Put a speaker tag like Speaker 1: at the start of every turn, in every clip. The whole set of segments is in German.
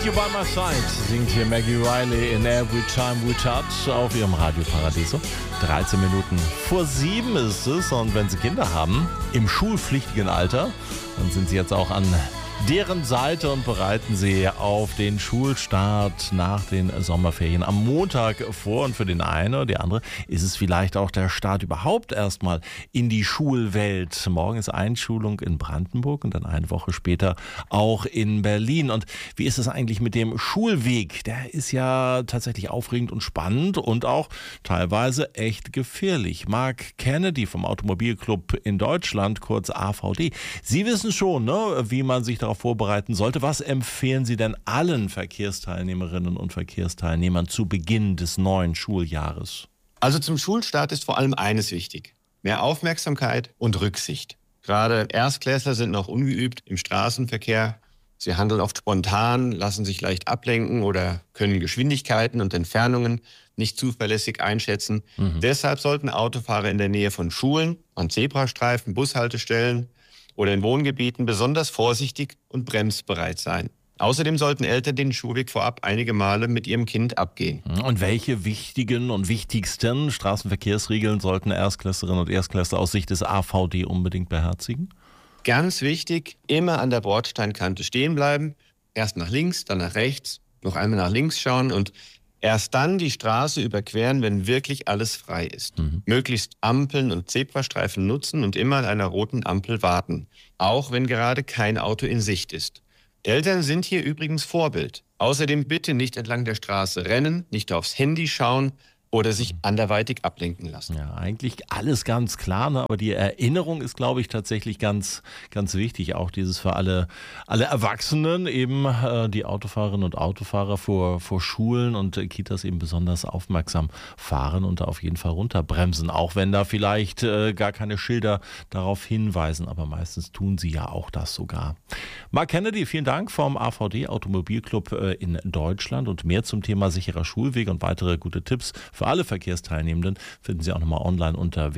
Speaker 1: You By My Side singt hier Maggie Riley in Every Time We Touch auf ihrem Radio Paradiso. 13 Minuten vor 7 ist es, und wenn Sie Kinder haben im schulpflichtigen Alter, dann sind Sie jetzt auch an deren Seite und bereiten Sie auf den Schulstart nach den Sommerferien am Montag vor. Und für den einen oder die andere ist es vielleicht auch der Start überhaupt erstmal in die Schulwelt. Morgen ist Einschulung in Brandenburg und dann eine Woche später auch in Berlin. Und wie ist es eigentlich mit dem Schulweg? Der ist ja tatsächlich aufregend und spannend und auch teilweise echt gefährlich. Mark Kennedy vom Automobilclub in Deutschland, kurz AVD. Sie wissen schon, ne, wie man sich darauf vorbereiten sollte. Was empfehlen Sie denn allen Verkehrsteilnehmerinnen und Verkehrsteilnehmern zu Beginn des neuen Schuljahres?
Speaker 2: Also zum Schulstart ist vor allem eines wichtig: mehr Aufmerksamkeit und Rücksicht. Gerade Erstklässler sind noch ungeübt im Straßenverkehr. Sie handeln oft spontan, lassen sich leicht ablenken oder können Geschwindigkeiten und Entfernungen nicht zuverlässig einschätzen. Deshalb sollten Autofahrer in der Nähe von Schulen, an Zebrastreifen, Bushaltestellen oder in Wohngebieten besonders vorsichtig und bremsbereit sein. Außerdem sollten Eltern den Schulweg vorab einige Male mit ihrem Kind abgehen.
Speaker 1: Und welche wichtigen und wichtigsten Straßenverkehrsregeln sollten Erstklässlerinnen und Erstklässler aus Sicht des AVD unbedingt beherzigen?
Speaker 2: Ganz wichtig, immer an der Bordsteinkante stehen bleiben. Erst nach links, dann nach rechts, noch einmal nach links schauen und erst dann die Straße überqueren, wenn wirklich alles frei ist. Möglichst Ampeln und Zebrastreifen nutzen und immer an einer roten Ampel warten, auch wenn gerade kein Auto in Sicht ist. Eltern sind hier übrigens Vorbild. Außerdem bitte nicht entlang der Straße rennen, nicht aufs Handy schauen oder sich anderweitig ablenken lassen.
Speaker 1: Ja, eigentlich alles ganz klar, ne? Aber die Erinnerung ist, glaube ich, tatsächlich ganz, ganz wichtig. Auch dieses für alle Erwachsenen, eben die Autofahrerinnen und Autofahrer vor Schulen und Kitas eben besonders aufmerksam fahren und da auf jeden Fall runterbremsen. Auch wenn da vielleicht gar keine Schilder darauf hinweisen, aber meistens tun sie ja auch das sogar. Mark Kennedy, vielen Dank vom AVD Automobilclub in Deutschland, und mehr zum Thema sicherer Schulweg und weitere gute Tipps für alle Verkehrsteilnehmenden finden Sie auch nochmal online unter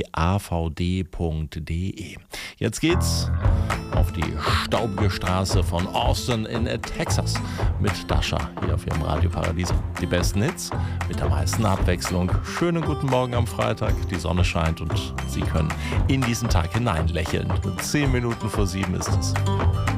Speaker 1: www.avd.de. Jetzt geht's auf die staubige Straße von Austin in Texas mit Dasha hier auf Ihrem Radio Paradiso. Die besten Hits mit der meisten Abwechslung. Schönen guten Morgen am Freitag. Die Sonne scheint und Sie können in diesen Tag hinein lächeln. 10 Minuten vor 7 ist es.